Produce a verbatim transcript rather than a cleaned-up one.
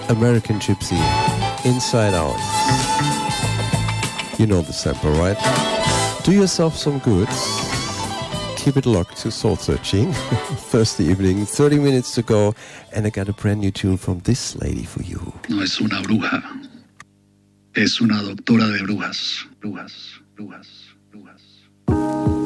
American Gypsy, Inside Out. You know the sample, right? Do yourself some good. Keep it locked to Soul Searching. Thursday evening, thirty minutes to go, and I got a brand new tune from this lady for you. No es una bruja, es una doctora de brujas, brujas, brujas.